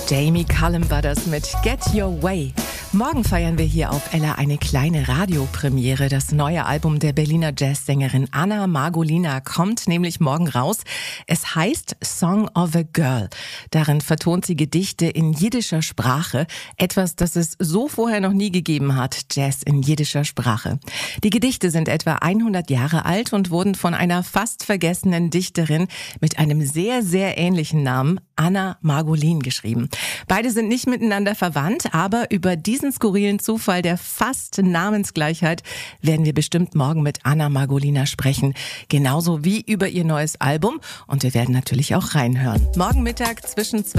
Jamie Cullum war das mit Get Your Way. Morgen feiern wir hier auf Ella eine kleine Radiopremiere. Das neue Album der Berliner Jazzsängerin Anna Margolina kommt nämlich morgen raus. Es heißt Song of a Girl. Darin vertont sie Gedichte in jiddischer Sprache. Etwas, das es so vorher noch nie gegeben hat. Jazz in jiddischer Sprache. Die Gedichte sind etwa 100 Jahre alt und wurden von einer fast vergessenen Dichterin mit einem sehr, sehr ähnlichen Namen, Anna Margolin, geschrieben. Beide sind nicht miteinander verwandt, aber über diesen skurrilen Zufall der fast Namensgleichheit werden wir bestimmt morgen mit Anna Margolina sprechen. Genauso wie über ihr neues Album. Und wir werden natürlich auch reinhören. Morgen Mittag zwischen